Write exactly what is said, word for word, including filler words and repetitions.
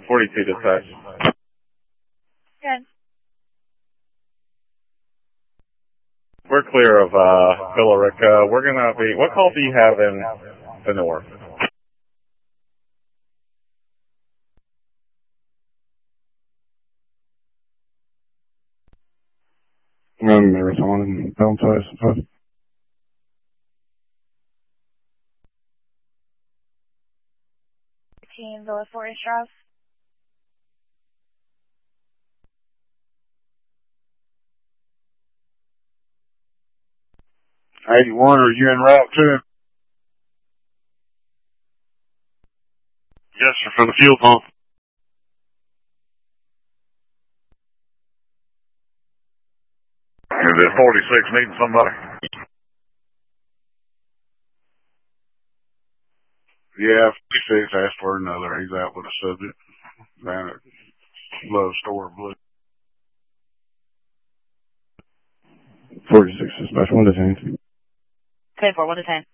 forty-two dispatch. Good. We're clear of uh, Billerica. We're going to be, what call do you have in the north? Um, there was someone in Valentine's. Team Villa Forest Drive. eighty-one, are you en route to? Yes, sir, for the fuel pump. Is it forty-six needing somebody? Yeah, forty-six asked for another. He's out with a subject. Down at Love Store Blue. forty-six dispatch, one to ten. ten four, one to ten.